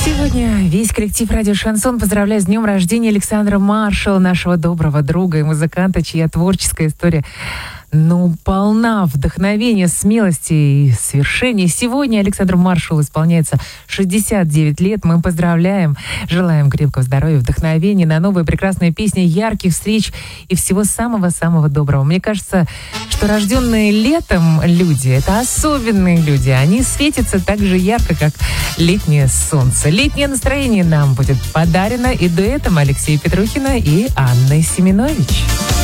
Сегодня весь коллектив «Радио Шансон» поздравляет с днем рождения Александра Маршала, нашего доброго друга и музыканта, чья творческая история полна вдохновения, смелости и свершений. Сегодня Александру Маршалу исполняется 69 лет. Мы поздравляем, желаем крепкого здоровья, вдохновения на новые прекрасные песни, ярких встреч и всего самого-самого доброго. Мне кажется, что рожденные летом люди — это особенные люди. Они светятся так же ярко, как летнее солнце. Летнее настроение нам будет подарено и дуэтом Алексея Петрухина и Анны Семенович.